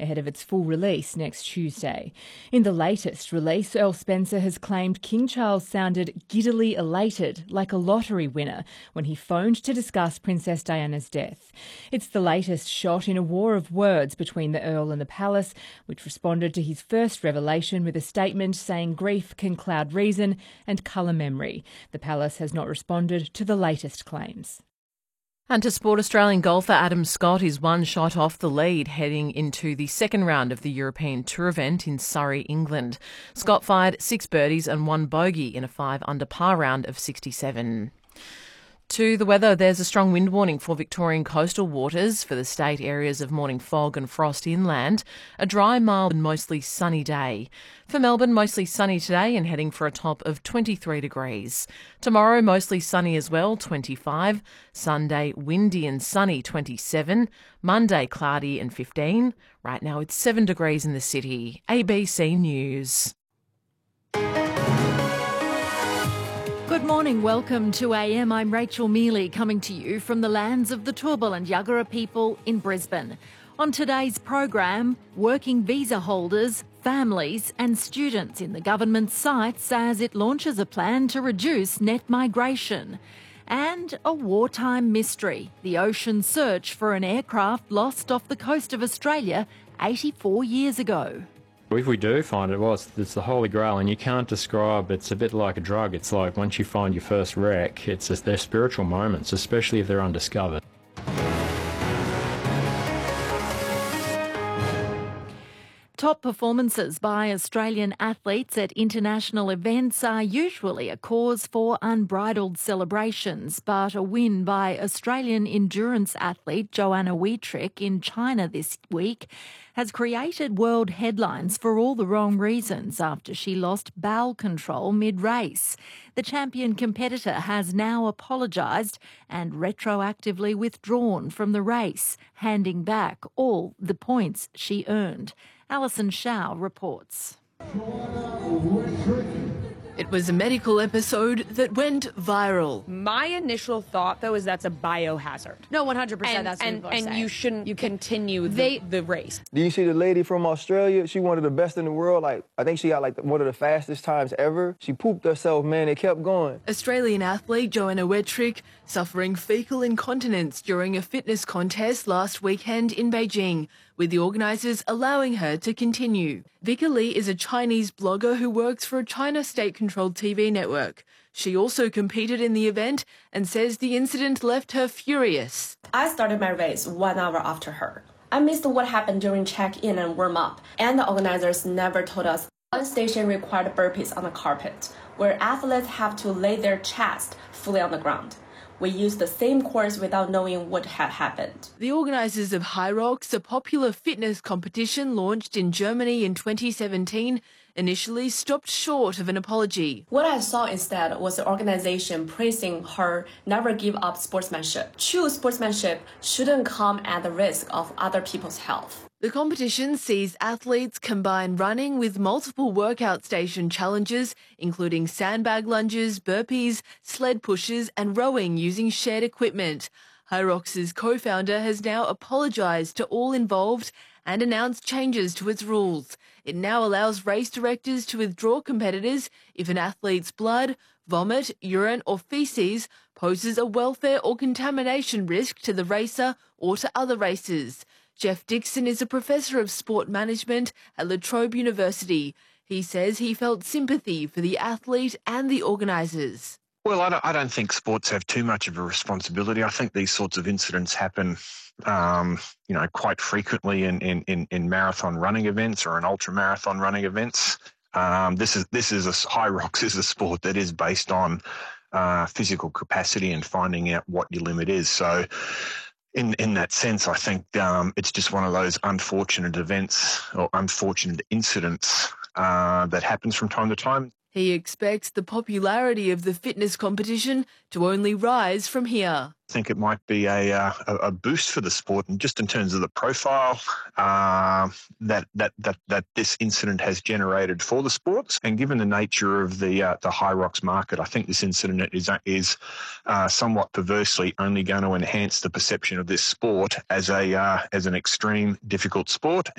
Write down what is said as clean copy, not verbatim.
ahead of its full release next Tuesday. In the latest release, Earl Spencer has claimed King Charles sounded giddily elated, like a lottery winner, when he phoned to discuss Princess Diana's death. It's the latest shot in a war of words between the Earl and the Palace, which responded to his first revelation with a statement saying grief can cloud reason and colour memory. The Palace has not responded to the latest claims. And to sport, Australian golfer Adam Scott is one shot off the lead heading into the second round of the European Tour event in Surrey, England. Scott fired 6 birdies and 1 bogey in a 5-under par round of 67. To the weather, there's a strong wind warning for Victorian coastal waters for the state areas of morning fog and frost inland. A dry, mild and mostly sunny day. For Melbourne, mostly sunny today and heading for a top of 23 degrees. Tomorrow, mostly sunny as well, 25. Sunday, windy and sunny, 27. Monday, cloudy and 15. Right now, it's 7 degrees in the city. ABC News. Good morning, welcome to AM. I'm Rachel Mealy coming to you from the lands of the Turrbal and Yagara people in Brisbane. On today's program, working visa holders, families and students in the government's sights as it launches a plan to reduce net migration. And a wartime mystery, the ocean search for an aircraft lost off the coast of Australia 84 years ago. If we do find it, well, it's the Holy Grail, and you can't describe. It's a bit like a drug. It's like once you find your first wreck, they're spiritual moments, especially if they're undiscovered. Top performances by Australian athletes at international events are usually a cause for unbridled celebrations, but a win by Australian endurance athlete Joanna Wietrich in China this week has created world headlines for all the wrong reasons after she lost bowel control mid-race. The champion competitor has now apologised and retroactively withdrawn from the race, handing back all the points she earned. Alison Shao reports. It was a medical episode that went viral. My initial thought, though, is that's a biohazard. No, 100%. That's what people are saying. And you shouldn't continue the race. Do you see the lady from Australia? She one of the best in the world. I think she got one of the fastest times ever. She pooped herself, man. It kept going. Australian athlete Joanna Wietrich suffering fecal incontinence during a fitness contest last weekend in Beijing, with the organisers allowing her to continue. Vika Lee is a Chinese blogger who works for a China state-controlled TV network. She also competed in the event and says the incident left her furious. I started my race 1 hour after her. I missed what happened during check-in and warm-up, and the organizers never told us. One station required burpees on the carpet, where athletes have to lay their chest fully on the ground. We used the same course without knowing what had happened. The organisers of Hyrox, a popular fitness competition launched in Germany in 2017, initially stopped short of an apology. What I saw instead was the organisation praising her never give up sportsmanship. True sportsmanship shouldn't come at the risk of other people's health. The competition sees athletes combine running with multiple workout station challenges, including sandbag lunges, burpees, sled pushes and rowing using shared equipment. Hyrox's co-founder has now apologised to all involved and announced changes to its rules. It now allows race directors to withdraw competitors if an athlete's blood, vomit, urine or faeces poses a welfare or contamination risk to the racer or to other racers. Jeff Dixon is a professor of sport management at La Trobe University. He says he felt sympathy for the athlete and the organisers. Well, I don't think sports have too much of a responsibility. I think these sorts of incidents happen, quite frequently in marathon running events or in ultra marathon running events. Hyrox is a sport that is based on physical capacity and finding out what your limit is. So, in that sense, I think it's just one of those unfortunate events or unfortunate incidents that happens from time to time. He expects the popularity of the fitness competition to only rise from here. I think it might be a boost for the sport, and just in terms of the profile that this incident has generated for the sports, and given the nature of the Hyrox market, I think this incident is somewhat perversely only going to enhance the perception of this sport as an extreme, difficult sport.